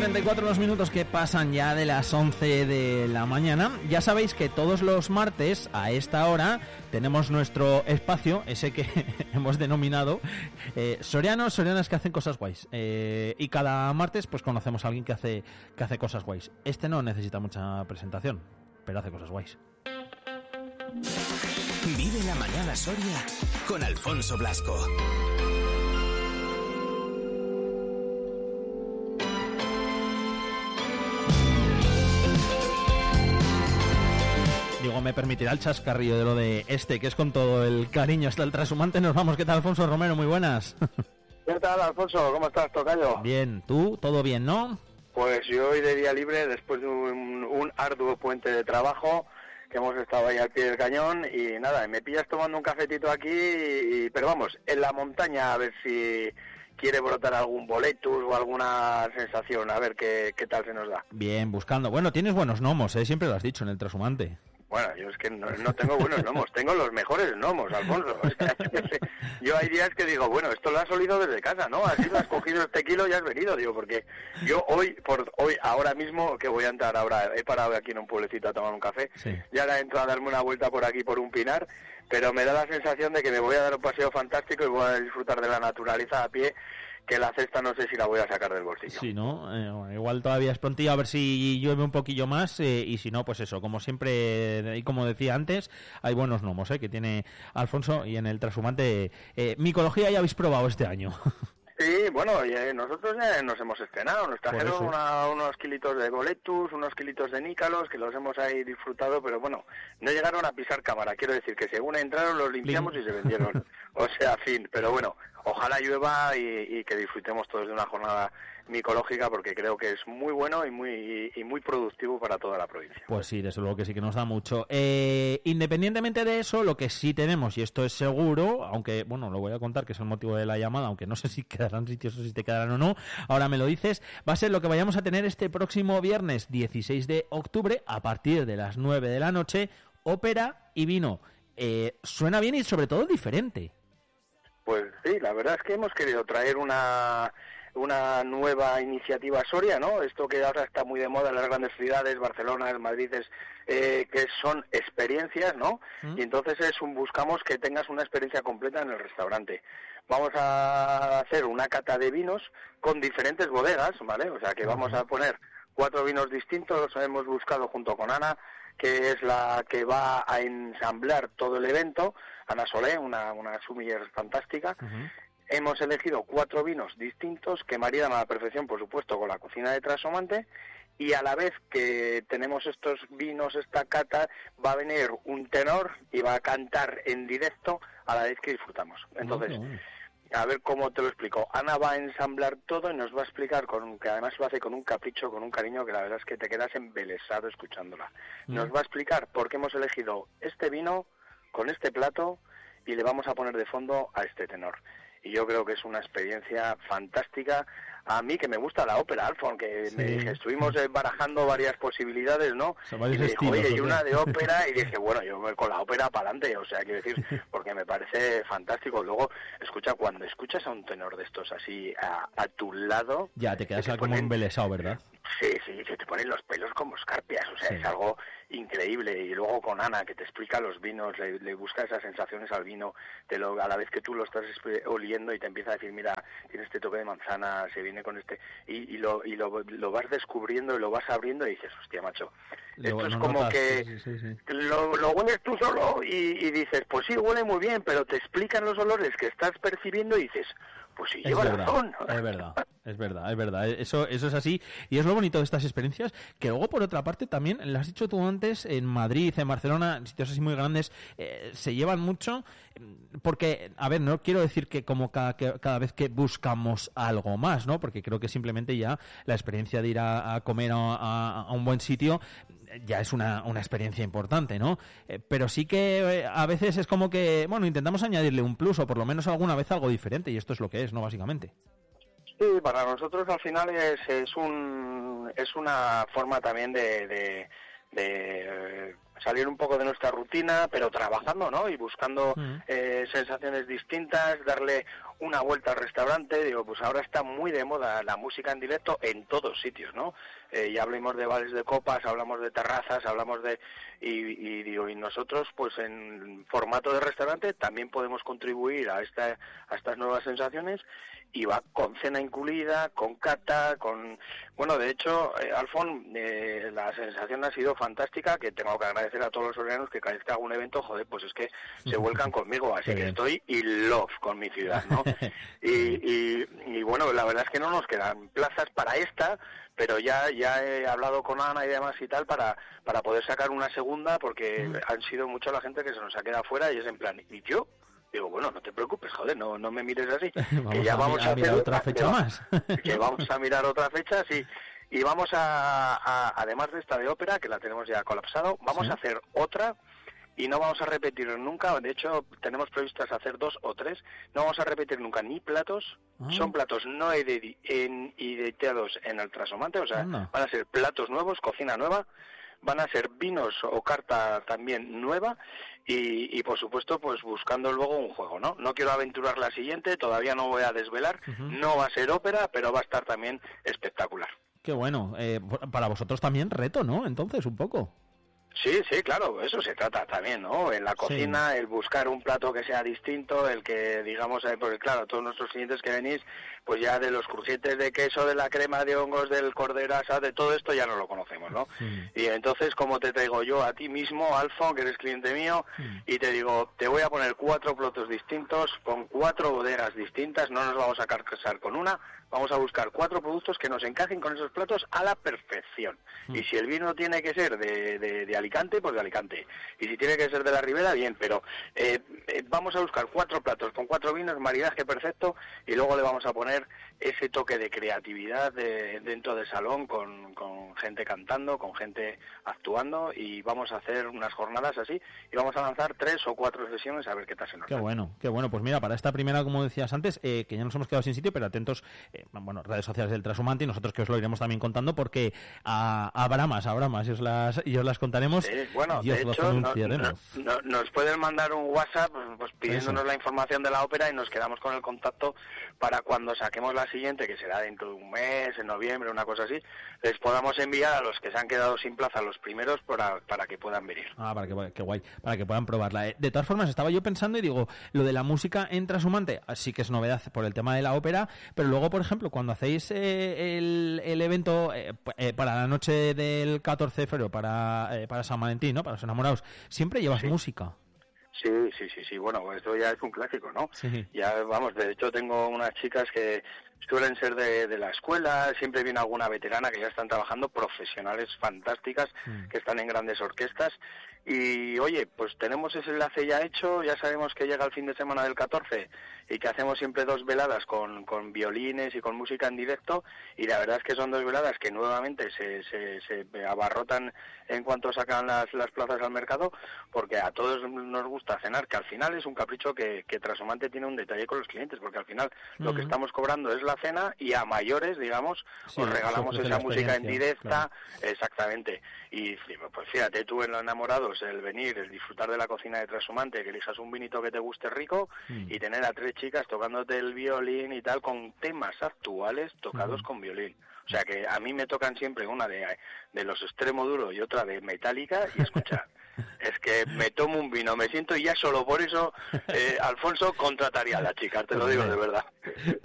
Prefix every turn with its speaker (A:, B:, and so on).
A: 34 los minutos que pasan ya de las 11 de la mañana. Ya sabéis que todos los martes a esta hora tenemos nuestro espacio, ese que hemos denominado Sorianas que hacen cosas guays. Y cada martes pues conocemos a alguien que hace cosas guays. Este no necesita mucha presentación, pero hace cosas guays.
B: Vive la mañana Soria con Alfonso Blasco.
A: Digo, me permitirá el chascarrillo de lo de que es con todo el cariño hasta el trashumante. Nos vamos. ¿Qué tal, Alfonso Romero? Muy buenas.
C: ¿Qué tal, Alfonso? ¿Cómo estás, tocayo?
A: Bien, ¿tú? ¿Todo bien, no?
C: Pues yo hoy de día libre, después de un arduo puente de trabajo, que hemos estado ahí al pie del cañón, y nada, me pillas tomando un cafetito aquí, pero vamos, en la montaña, a ver si quiere brotar algún boletus o alguna sensación, a ver qué tal se nos da.
A: Bien, buscando. Bueno, tienes buenos gnomos, siempre lo has dicho en el trashumante.
C: Bueno, yo es que no tengo buenos gnomos, tengo los mejores gnomos, Alfonso. O sea, yo hay días que digo, bueno, esto lo has olido desde casa, ¿no? Así lo has cogido este kilo y has venido, digo, porque yo hoy, ahora mismo, que voy a entrar ahora, he parado aquí en un pueblecito a tomar un café, sí. Y ahora entro a darme una vuelta por aquí, por un pinar, pero me da la sensación de que me voy a dar un paseo fantástico y voy a disfrutar de la naturaleza a pie, que la cesta no sé si la voy a sacar del bolsillo.
A: Sí, ¿no? Igual todavía es prontillo, a ver si llueve un poquillo más, y si no, pues eso, como siempre, y como decía antes, hay buenos gnomos, que tiene Alfonso, y en el trashumante, micología ya habéis probado este año.
C: Sí, bueno, nosotros ya nos hemos estrenado, nos trajeron unos kilitos de boletus, unos kilitos de nícalos, que los hemos ahí disfrutado, pero bueno, no llegaron a pisar cámara, quiero decir que según entraron los limpiamos y se vendieron, o sea, fin, pero bueno, ojalá llueva y que disfrutemos todos de una jornada micológica, porque creo que es muy bueno y muy productivo para toda la provincia.
A: Pues sí, desde luego que sí que nos da mucho. Independientemente de eso, lo que sí tenemos, y esto es seguro, aunque, bueno, lo voy a contar, que es el motivo de la llamada, aunque no sé si quedarán sitios o si te quedarán o no, ahora me lo dices, va a ser lo que vayamos a tener este próximo viernes 16 de octubre, a partir de las 9 de la noche, ópera y vino. Suena bien y sobre todo diferente.
C: Pues sí, la verdad es que hemos querido traer una nueva iniciativa a Soria, ¿no? Esto que ahora está muy de moda en las grandes ciudades, Barcelona, Madrid, que son experiencias, ¿no? Y entonces buscamos que tengas una experiencia completa en el restaurante. Vamos a hacer una cata de vinos con diferentes bodegas, ¿vale? O sea que vamos a poner 4 vinos distintos, hemos buscado junto con Ana, que es la que va a ensamblar todo el evento, Ana Solé, una sommelier fantástica. Hemos elegido 4 vinos distintos que maridan a la perfección, por supuesto, con la cocina de trashumante, y a la vez que tenemos estos vinos, esta cata, va a venir un tenor y va a cantar en directo a la vez que disfrutamos. Entonces, a ver cómo te lo explico. Ana va a ensamblar todo y nos va a explicar, que además lo hace con un capricho, con un cariño, que la verdad es que te quedas embelesado escuchándola. Nos va a explicar por qué hemos elegido este vino con este plato y le vamos a poner de fondo a este tenor. Y yo creo que es una experiencia fantástica. A mí, que me gusta la ópera, Alfon, que me dije, estuvimos barajando varias posibilidades, ¿no?
A: O sea,
C: y me dijo, oye, y una de ópera, y dije, bueno, yo con la ópera para adelante, o sea, quiero decir, porque me parece fantástico. Luego, cuando escuchas a un tenor de estos así a tu lado...
A: Ya, te quedas como embelesado, ¿verdad?
C: Sí, se te ponen los pelos como escarpias, o sea, es algo increíble. Y luego con Ana, que te explica los vinos, le busca esas sensaciones al vino, a la vez que tú lo estás oliendo y te empieza a decir, mira, tiene este toque de manzana, se viene con este, y lo vas descubriendo y lo vas abriendo y dices, hostia, macho, esto es como que lo hueles tú solo y dices, pues sí, huele muy bien, pero te explican los olores que estás percibiendo y dices, pues sí, lleva razón.
A: Es verdad. Eso es así. Y es lo bonito de estas experiencias, que luego, por otra parte, también, lo has dicho tú antes, en Madrid, en Barcelona, en sitios así muy grandes, se llevan mucho, porque, a ver, no quiero decir que como cada vez que buscamos algo más, ¿no? Porque creo que simplemente ya la experiencia de ir a comer a un buen sitio ya es una experiencia importante, ¿no? Pero sí que a veces es como que, bueno, intentamos añadirle un plus, o por lo menos alguna vez algo diferente, y esto es lo que es, ¿no? Básicamente.
C: Sí, para nosotros al final es una forma también de salir un poco de nuestra rutina, pero trabajando, ¿no? Y buscando sensaciones distintas, darle una vuelta al restaurante. Digo, pues ahora está muy de moda la música en directo en todos sitios, ¿no? Ya hablamos de bares de copas, hablamos de terrazas, hablamos de... Y nosotros, pues en formato de restaurante, también podemos contribuir a estas nuevas sensaciones, y va con cena incluida, con cata, con... Bueno, de hecho, Alfon, la sensación ha sido fantástica, que tengo que agradecer a todos los sorianos que cada vez que hago un evento, joder, pues es que se vuelcan conmigo, así que estoy in love con mi ciudad, ¿no? Y bueno, la verdad es que no nos quedan plazas para esta, pero ya he hablado con Ana y demás y tal para poder sacar una segunda, porque han sido mucho la gente que se nos ha quedado fuera, y es en plan, ¿y yo? Digo, bueno, no te preocupes, joder, no me mires así, que ya vamos a
A: mirar otra fecha más.
C: Que vamos a mirar otra fecha, sí. Y vamos además de esta de ópera, que la tenemos ya colapsado, vamos a hacer otra, y no vamos a repetir nunca. De hecho, tenemos previstas hacer 2 o 3. No vamos a repetir nunca ni platos. Son platos no editados en el trashumante, o sea, van a ser platos nuevos, cocina nueva. Van a ser vinos o carta también nueva, y por supuesto, pues buscando luego un juego, ¿no? No quiero aventurar la siguiente, todavía no voy a desvelar. No va a ser ópera, pero va a estar también espectacular.
A: Qué bueno. Para vosotros también reto, ¿no? Entonces, un poco.
C: Sí, claro, eso se trata también, ¿no? En la cocina, el buscar un plato que sea distinto, el que, digamos, porque claro, todos nuestros clientes que venís, pues ya de los crujientes de queso, de la crema de hongos, del cordero asado, de todo esto ya no lo conocemos, ¿no? Y entonces, como te traigo yo a ti mismo, Alfon, que eres cliente mío, y te digo, te voy a poner 4 platos distintos, con 4 bodegas distintas, no nos vamos a casar con una, vamos a buscar 4 productos que nos encajen con esos platos a la perfección. Y si el vino tiene que ser de Alicante, pues de Alicante. Y si tiene que ser de la Ribera, bien, pero vamos a buscar 4 platos con 4 vinos, maridaje perfecto, y luego le vamos a poner ese toque de creatividad dentro del salón, con gente cantando, con gente actuando, y vamos a hacer unas jornadas así, y vamos a lanzar 3 o 4 sesiones a ver qué tal se nos da.
A: Qué bueno. Pues mira, para esta primera, como decías antes, que ya nos hemos quedado sin sitio, pero atentos, redes sociales del Trashumante, y nosotros que os lo iremos también contando, porque a bramas, y os las contaremos.
C: Bueno, de hecho, nos pueden mandar un WhatsApp pues pidiéndonos la información de la ópera, y nos quedamos con el contacto para cuando saquemos la siguiente, que será dentro de un mes, en noviembre, una cosa así, les podamos enviar a los que se han quedado sin plaza, los primeros, para que puedan venir.
A: Qué guay, para que puedan probarla. De todas formas, estaba yo pensando y digo, lo de la música en Trashumante sí que es novedad por el tema de la ópera, pero luego, por ejemplo, cuando hacéis el evento para la noche del 14 de febrero, para San Valentín, ¿no? Para los enamorados, siempre llevas música.
C: Sí, bueno, esto ya es un clásico, ¿no?
A: Sí.
C: Ya, vamos, de hecho tengo unas chicas que suelen ser de la escuela, siempre viene alguna veterana que ya están trabajando, profesionales fantásticas, que están en grandes orquestas, y oye, pues tenemos ese enlace ya hecho, ya sabemos que llega el fin de semana del 14, y que hacemos siempre 2 veladas con violines y con música en directo, y la verdad es que son 2 veladas que nuevamente se abarrotan en cuanto sacan las plazas al mercado, porque a todos nos gusta cenar, que al final es un capricho que Trashumante tiene un detalle con los clientes, porque al final lo que estamos cobrando es la cena, y a mayores, digamos, os regalamos esa música en directa, claro. Exactamente. Y pues fíjate, tú en los enamorados, el venir, el disfrutar de la cocina de Trashumante, que elijas un vinito que te guste rico, y tener a 3 chicas tocándote el violín y tal, con temas actuales tocados con violín. O sea que a mí me tocan siempre una de los Extremo Duro y otra de Metallica, y escucha, es que me tomo un vino, me siento, y ya solo por eso, Alfonso, contrataría a las chicas, te lo digo de verdad.